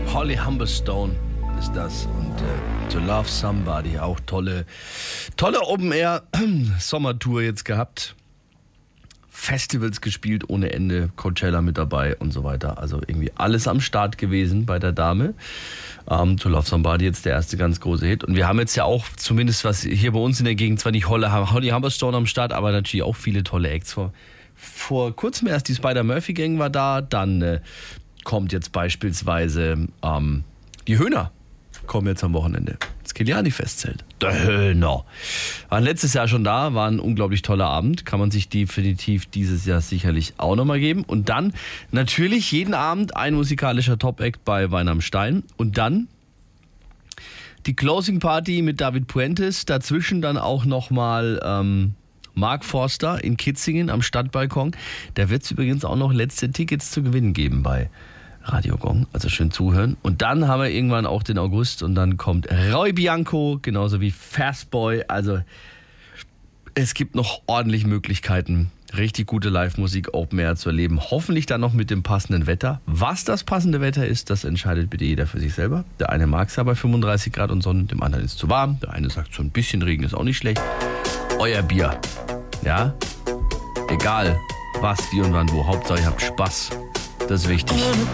Holly Humberstone ist das und To Love Somebody, auch tolle Open-Air-Sommertour jetzt gehabt. Festivals gespielt ohne Ende, Coachella mit dabei und so weiter. Also irgendwie alles am Start gewesen bei der Dame. To Love Somebody jetzt der erste ganz große Hit. Und wir haben jetzt ja auch, zumindest was hier bei uns in der Gegend, zwar nicht Holly Humberstone am Start, aber natürlich auch viele tolle Acts. Vor kurzem erst die Spider-Murphy-Gang war da, dann kommt jetzt beispielsweise die Höhner kommen jetzt am Wochenende. Das Kiliani-Festzelt. Der Höhner. Waren letztes Jahr schon da, war ein unglaublich toller Abend. Kann man sich definitiv dieses Jahr sicherlich auch nochmal geben. Und dann natürlich jeden Abend ein musikalischer Top-Act bei Wein am Stein. Und dann die Closing Party mit David Puentes. Dazwischen dann auch nochmal Mark Forster in Kitzingen am Stadtbalkon. Da wird es übrigens auch noch letzte Tickets zu gewinnen geben bei Radio Gong, also schön zuhören. Und dann haben wir irgendwann auch den August und dann kommt Roy Bianco, genauso wie Fastboy. Also es gibt noch ordentlich Möglichkeiten, richtig gute Live-Musik Open Air zu erleben. Hoffentlich dann noch mit dem passenden Wetter. Was das passende Wetter ist, das entscheidet bitte jeder für sich selber. Der eine mag es ja bei 35 Grad und Sonne, dem anderen ist es zu warm. Der eine sagt, so ein bisschen Regen ist auch nicht schlecht. Euer Bier, ja? Egal was, wie und wann, wo. Hauptsache ihr habt Spaß. Das ist wichtig.